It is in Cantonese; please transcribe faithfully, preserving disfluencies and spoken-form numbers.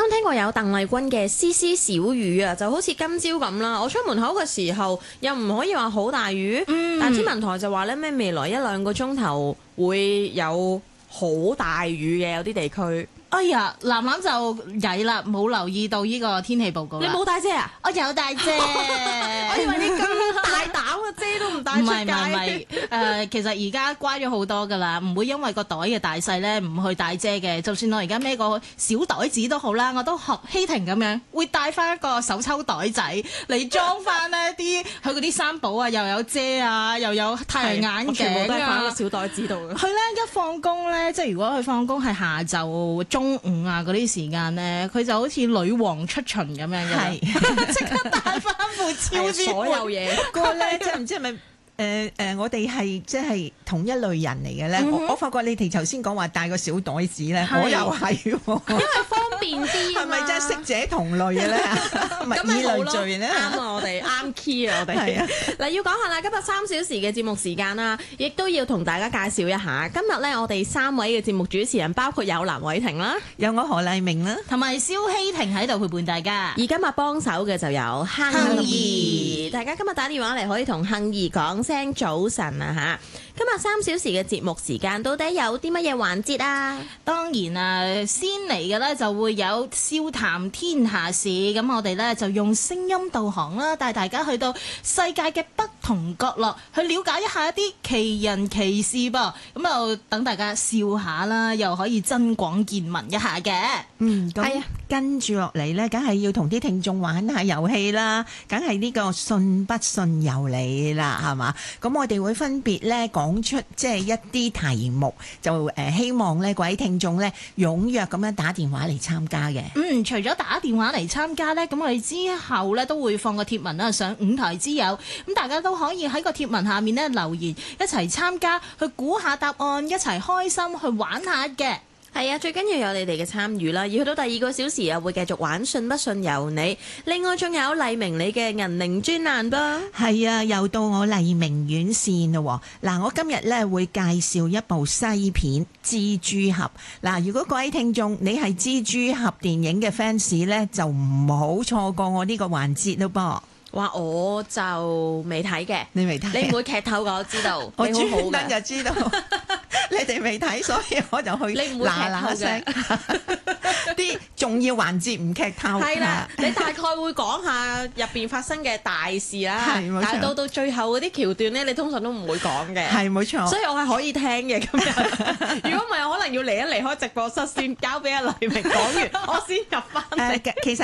聽過有鄧麗君嘅絲絲小雨啊，就好似今朝咁啦。我出門口嘅時候又唔可以話好大雨，嗯、但天文台就話咧咩未來一兩個鐘頭會有好大雨嘅，有啲地區。 哎呀，藍藍就曳啦，冇留意到呢個天氣報告。 你冇帶遮啊？ 我有帶遮， 我以為你咁大膽嘅遮都唔帶出街。 唔係唔係唔係，誒，其實而家乖咗好多噶啦，唔會因為個袋嘅大細咧唔去帶遮嘅。就算我而家孭個小袋子都好啦，我都學希婷咁樣，會帶翻一個手抽袋仔嚟裝翻呢啲佢嗰啲三寶啊，又有遮啊，又有太陽眼鏡啊， 全部都係放喺個小袋子度嘅。 佢咧一放工咧，即係如果佢放工係下晝中午啊嗰啲時間咧，佢就好似女王出巡咁樣嘅，即刻帶翻部超所有嘢。 不過咧，即係唔知係咪誒誒，我哋係即係同一類人嚟嘅咧。 嗯、 我我發覺你哋頭先講話帶個小袋子咧，我又係喎， 因為方便啲。 係咪真係適者同類嘅咧？物以類聚咧， 啱啊！我哋啱 key 啊！我哋係啊。嗱，要講下啦，今日三小時嘅節目時間啦，亦都要同大家介紹一下。今日咧，我哋三位嘅節目主持人包括有藍偉霆啦， 有我何麗明啦， 同埋蕭希婷喺度陪伴大家。 而今日幫手嘅就有杏兒，大家今日打電話嚟可以同杏兒講聲早晨啊嚇！今日三小時嘅節目時間到底有啲乜嘢環節啊？ 當然啊，先嚟嘅咧就會有笑談天下事，咁我哋咧就用聲音導航啦，帶大家去到世界嘅不同角落，去了解一下一啲奇人奇事噃。咁就等大家笑下啦，又可以增廣見聞一下嘅。 嗯，咁、 哎、 跟住落嚟咧，梗係要同啲聽眾玩下遊戲啦，梗係呢個信不信由你啦，係嘛？咁我哋會分別咧講出即係一啲題目，就誒希望咧各位聽眾咧踴躍咁樣打電話嚟參加嘅。 嗯，除咗打電話嚟參加咧，咁我哋之後咧都會放個貼文啦上五台之友，咁大家都可以喺個貼文下面咧留言，一齊參加去估下答案，一齊開心去玩下嘅。 係啊，最緊要有你哋嘅參與啦！而去到第二個小時啊，會繼續玩信不信由你。另外仲有麗明你嘅銀鈴專欄噃。 係啊，又到我麗明院線咯。嗱，我今日咧會介紹一部西片《蜘蛛俠》。嗱，如果各位聽眾你係蜘蛛俠電影嘅 fans 咧，就唔好錯過我呢個環節咯噃。 哇！我就未睇嘅， 你未睇？ 你唔會劇透㗎，我知道。 我你好好專登就知道你哋未睇，所以我就去你唔會劇透嘅。 啲重要環節唔劇透。 係啦，你大概會講下入邊發生嘅大事啦。 係冇錯。 但係到到最後嗰啲橋段咧，你通常都唔會講嘅。 係冇錯。 所以我係可以聽嘅咁樣。如果唔係，我可能要離一離開直播室先，交俾阿黎明講完，我先入翻嚟。 其實。